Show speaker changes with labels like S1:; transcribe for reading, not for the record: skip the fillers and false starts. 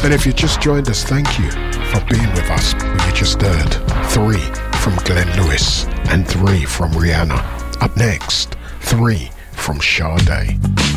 S1: And if you just joined us, thank you for being with us. You just heard 3 from Glenn Lewis and 3 from Rihanna. Up next, 3 from Sade.